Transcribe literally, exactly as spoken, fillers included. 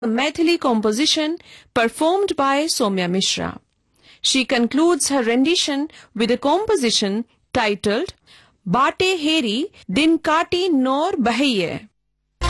Maithili composition performed by Somya Mishra. She concludes her rendition with a composition titled Baate Heri Din Kati Nor Bahiye.